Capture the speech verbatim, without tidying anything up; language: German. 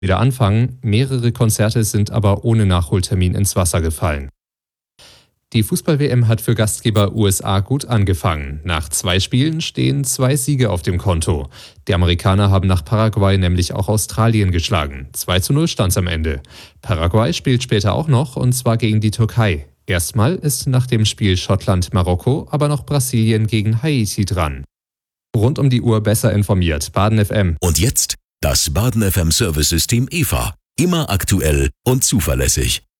wieder anfangen. Mehrere Konzerte sind aber ohne Nachholtermin ins Wasser gefallen. Die Fußball-W M hat für Gastgeber U S A gut angefangen. Nach zwei Spielen stehen zwei Siege auf dem Konto. Die Amerikaner haben nach Paraguay nämlich auch Australien geschlagen. zwei zu null stand's am Ende. Paraguay spielt später auch noch, und zwar gegen die Türkei. Erstmal ist nach dem Spiel Schottland-Marokko aber noch Brasilien gegen Haiti dran. Rund um die Uhr besser informiert. Baden F M. Und jetzt das Baden F M Service System E V A. Immer aktuell und zuverlässig.